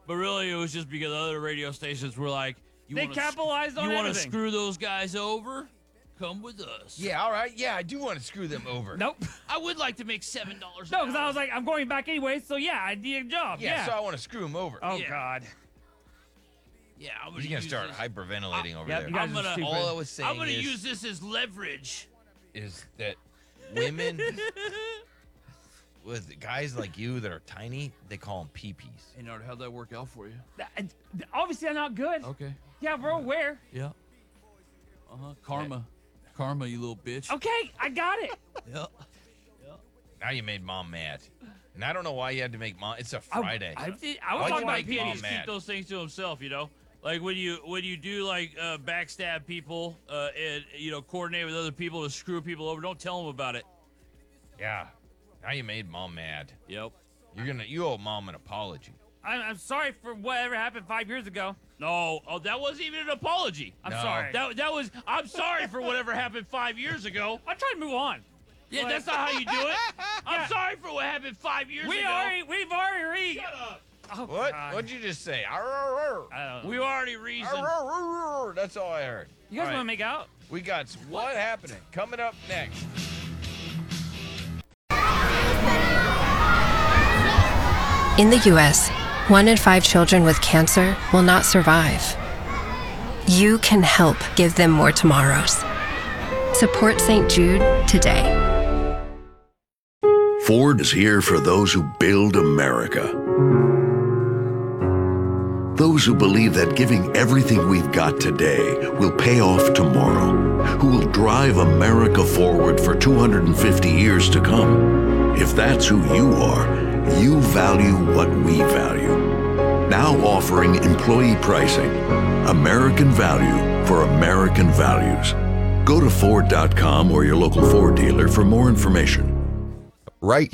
But really, it was just because other radio stations were like, They capitalized on You want to everything. screw those guys over? Come with us. Yeah, all right. Yeah, I do want to screw them over. Nope. I would like to make $7 an No, because I hour. was like, I'm going back anyway, so yeah, I need a job. Yeah, so I want to screw them over. Oh, Yeah. God. Yeah, I'm You're gonna going to use start this. hyperventilating over Yep, there. you guys I'm are gonna- stupid. All I was saying I'm gonna is, use this as leverage. is that women with guys like you that are tiny, they call them peepees. Hey, Nard, how'd that work out for you? Obviously, I'm not good. Okay. Yeah, we're aware. Yeah. Karma. Karma, you little bitch. Okay, I got it. Yeah. Now you made mom mad. And I don't know why you had to make mom. It's a I- Friday. I was Why'd talking you about make PhD. mom Just mad? keep those things to himself, you know. Like when you do like backstab people and coordinate with other people to screw people over. Don't tell them about it. Yeah. Now you made mom mad. Yep. You owe mom an apology. I'm sorry for whatever happened 5 years ago. No, that wasn't even an apology. I'm No. sorry. That was. I'm sorry for whatever happened 5 years ago. I'm trying to move on. Yeah, that's not how you do it. I'm sorry for what happened 5 years ago. We've already. Shut up. Oh, What? God. What'd you just say? Arr, arr, arr. I don't know. We already reasoned. Arr, arr, arr, arr. That's all I heard. You guys All want to right. make out? We got what happening coming up next. In the U.S., 1 in 5 children with cancer will not survive. You can help give them more tomorrows. Support St. Jude today. Ford is here for those who build America. Those who believe that giving everything we've got today will pay off tomorrow. Who will drive America forward for 250 years to come. If that's who you are, you value what we value. Now offering employee pricing. American value for American values. Go to Ford.com or your local Ford dealer for more information. Right